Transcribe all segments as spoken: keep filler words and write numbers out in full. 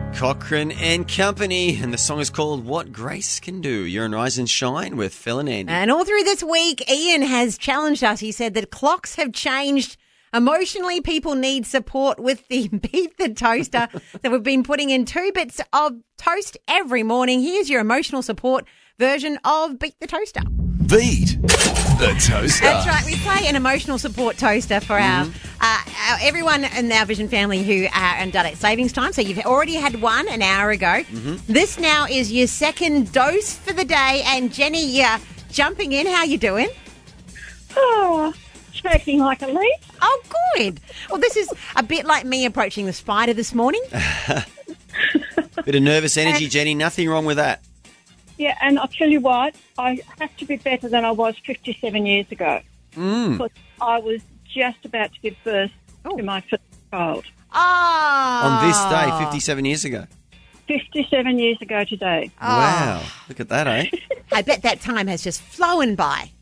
Cochrane and Company, and the song is called What Grace Can Do. You're on Rise and Shine with Phil and Andy. And all through this week, Ian has challenged us. He said that clocks have changed. Emotionally, people need support with the Beat the Toaster that we've been putting in two bits of toast every morning. Here's your emotional support version of Beat the Toaster. Beat the Toaster. That's right. We play an emotional support toaster for our, Mm-hmm. uh, our everyone in our Vision family who are in daylight savings time. So you've already had one an hour ago. Mm-hmm. This now is your second dose for the day. And Jenny, you're jumping in. How you doing? Oh, shaking like a leaf. Oh, good. Well, this is a bit like me approaching the spider this morning. Bit of nervous energy, Jenny. Nothing wrong with that. Yeah, and I'll tell you what, I have to be better than I was fifty-seven years ago. Mm. Because I was just about to give birth Oh. to my first child. Oh. On this day, fifty-seven years ago. fifty-seven years ago today. Oh. Wow. Look at that, eh? I bet that time has just flown by.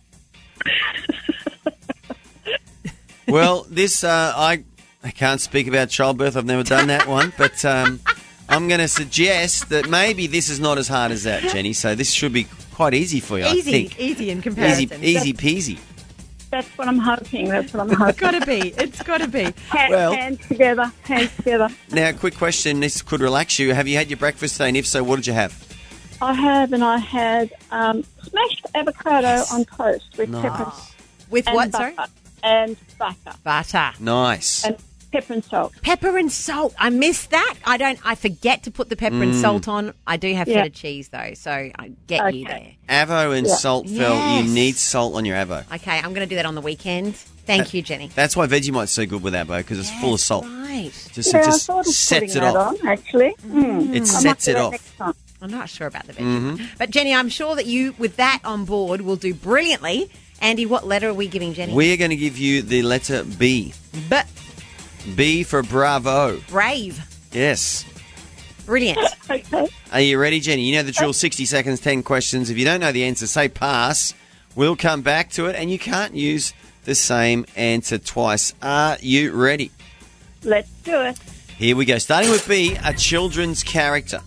Well, this, uh, I, I can't speak about childbirth. I've never done that one, but um, I'm going to suggest that maybe this is not as hard as that, Jenny. So this should be quite easy for you, Easy, I think. easy in Easy, comparison. easy peasy. That's what I'm hoping. That's what I'm hoping. It's got to be. It's got to be. Ha- Well- hands together, hands together. Now, quick question. This could relax you. Have you had your breakfast today? And if so, what did you have? I have, and I had um, smashed avocado on toast with Nice. pepper With and what, butter. sorry? And butter. Butter. Nice. And pepper and salt. Pepper and salt. I miss that. I don't. I forget to put the pepper and salt on. I do have Yeah. feta cheese though, so I get you there. Okay. Avo and Yeah. salt, Phil. Yes. You need salt on your Avo. Okay, I'm going to do that on the weekend. Thank you, Jenny. That's why Vegemite's so good with Avo, because it's full of salt. Right. Just, Yeah, it I just thought of sets putting it that off. on, actually. Mm. It I sets might do it that off. next time. I'm not sure about the veggie. Mm-hmm. But Jenny, I'm sure that you, with that on board, will do brilliantly. Andy, what letter are we giving Jenny? We're going to give you the letter B. B. B for Bravo. Brave. Yes. Brilliant. Okay. Are you ready, Jenny? You know the drill, sixty seconds, ten questions. If you don't know the answer, say pass. We'll come back to it, and you can't use the same answer twice. Are you ready? Let's do it. Here we go. Starting with B, a children's character.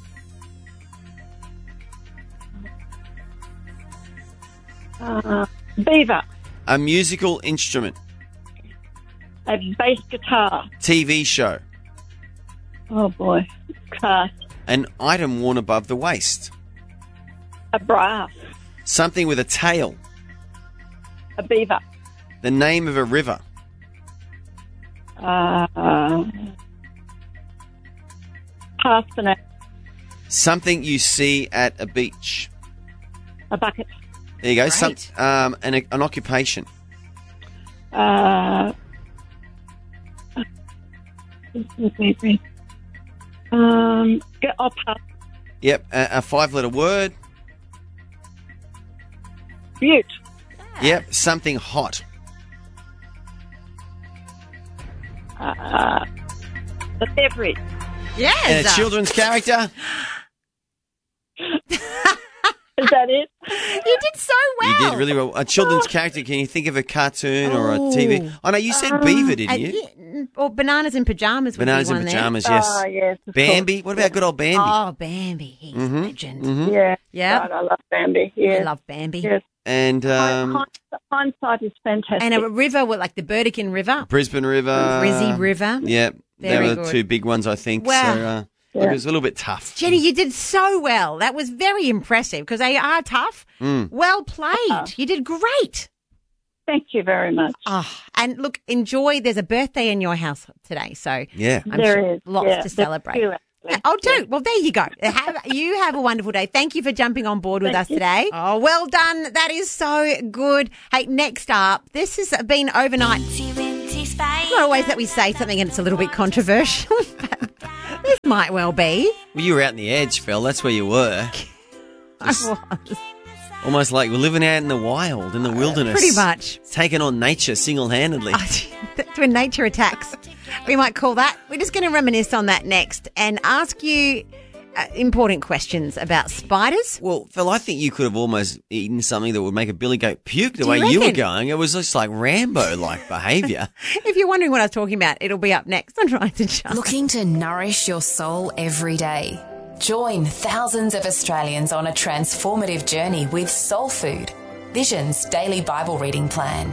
Uh, beaver. A musical instrument. A bass guitar. T V show. Oh, boy. Class. An item worn above the waist. A bra. Something with a tail. A beaver. The name of a river. Uh, pass for now. Something you see at a beach. A bucket. There you go. Great. Some, um, an, an occupation. Uh, um, go- I'll pass. Yep. A, a five-letter word. Butte. Yep. Something hot. Uh, the beverage. Yes. And a children's character. Is that it? You did so well. You did really well. A children's character. Can you think of a cartoon or a T V? Oh no, you said Beaver, didn't Uh, you? yeah, or bananas in pajamas. Would Bananas be in one pajamas. There. Yes. Oh, yes. of Bambi. What about good old Bambi? Oh, Bambi. He's a legend. Mhm. Yeah. Yeah. God, I love Bambi. Yeah. I love Bambi. Yes. And um, Hind- hindsight is fantastic. And a river, with like the Burdekin River, Brisbane River. Brizzy River. Yep. They Very were the good. two big ones, I think. Wow. So uh, Yeah. it was a little bit tough. Jenny, you did so well. That was very impressive because they are tough. Mm. Well played. Uh-huh. You did great. Thank you very much. Oh, and look, enjoy. There's a birthday in your house today, so Yeah. I'm There sure is. lots Yeah, to there's celebrate. two, actually. Oh, do. Well, there you go. Have, you have a wonderful day. Thank you for jumping on board with Thank us you. today. Oh, well done. That is so good. Hey, next up, this has been overnight. Not always that we say something and it's a little bit controversial, but this might well be. Well, you were out in the edge, Phil. That's where you were. I was. Almost like we're living out in the wild, in the wilderness. Pretty much. Taking on nature single-handedly. That's when nature attacks. We might call that. We're just going to reminisce on that next and ask you uh, important questions about spiders. Well, Phil, I think you could have almost eaten something that would make a billy goat puke the Do way you you were reckon? going. It was just like Rambo-like behaviour. If you're wondering what I was talking about, it'll be up next on Rise and Shine. Looking to nourish your soul every day? Join thousands of Australians on a transformative journey with Soul Food, Vision's daily Bible reading plan.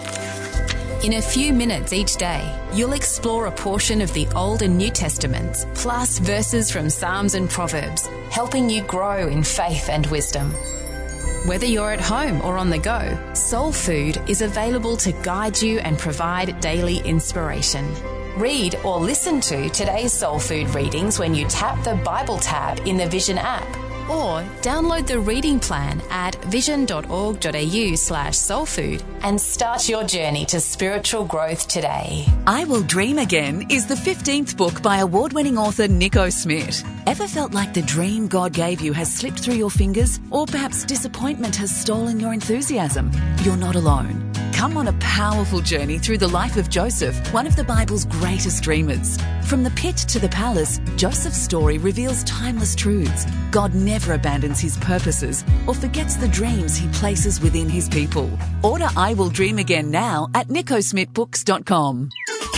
In a few minutes each day, you'll explore a portion of the Old and New Testaments, plus verses from Psalms and Proverbs, helping you grow in faith and wisdom. Whether you're at home or on the go, Soul Food is available to guide you and provide daily inspiration. Read or listen to today's Soul Food readings when you tap the Bible tab in the Vision app, or download the reading plan at vision.org.au slash soulfood and start your journey to spiritual growth today. I Will Dream Again is the fifteenth book by award-winning author Nico Smith. Ever felt like the dream God gave you has slipped through your fingers, or perhaps disappointment has stolen your enthusiasm? You're not alone. Come on a powerful journey through the life of Joseph, one of the Bible's greatest dreamers. From the pit to the palace, Joseph's story reveals timeless truths. God never abandons his purposes or forgets the dreams he places within his people. Order I Will Dream Again now at nico smith books dot com.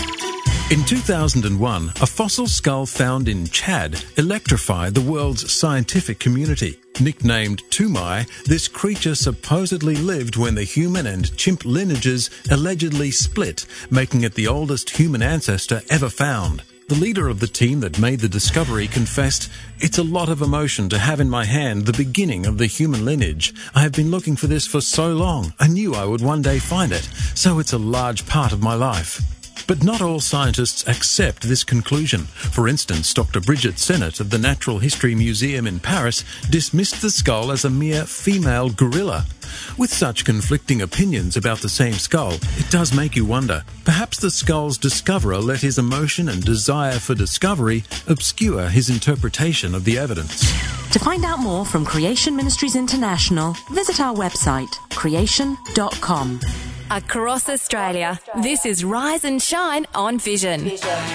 In two thousand one, a fossil skull found in Chad electrified the world's scientific community. Nicknamed Tumai, this creature supposedly lived when the human and chimp lineages allegedly split, making it the oldest human ancestor ever found. The leader of the team that made the discovery confessed, "It's a lot of emotion to have in my hand the beginning of the human lineage. I have been looking for this for so long. I knew I would one day find it, so it's a large part of my life." But not all scientists accept this conclusion. For instance, Doctor Bridget Sennett of the Natural History Museum in Paris dismissed the skull as a mere female gorilla. With such conflicting opinions about the same skull, it does make you wonder. Perhaps the skull's discoverer let his emotion and desire for discovery obscure his interpretation of the evidence. To find out more from Creation Ministries International, visit our website, creation dot com. Across Australia, this is Rise and Shine on Vision.